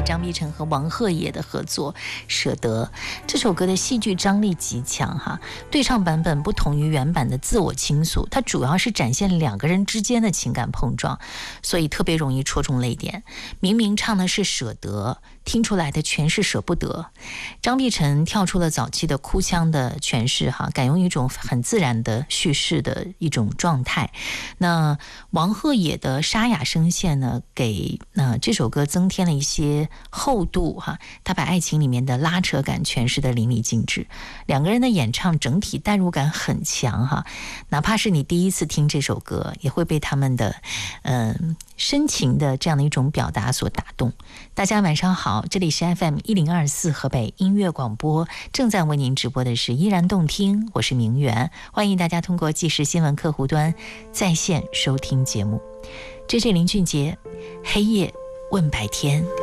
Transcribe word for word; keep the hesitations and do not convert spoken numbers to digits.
张碧晨和王鹤野的合作《舍得》。这首歌的戏剧张力极强哈，对唱版本不同于原版的自我倾诉，它主要是展现两个人之间的情感碰撞，所以特别容易戳中泪点。明明唱的是舍得，听出来的全是舍不得。张碧晨跳出了早期的哭腔的诠释哈，改用一种很自然的叙事的一种状态。那王鹤野的沙哑声线呢，给呃这首歌增添了一些厚度哈，他把爱情里面的拉扯感诠释得淋漓尽致。两个人的演唱整体代入感很强哈，哪怕是你第一次听这首歌，也会被他们的嗯、呃、深情的这样的一种表达所打动。大家晚上好，这里是 F M 一零二四河北音乐广播，正在为您直播的是依然动听，我是明媛，欢迎大家通过即时新闻客户端在线收听节目。这是林俊杰，黑夜问白天。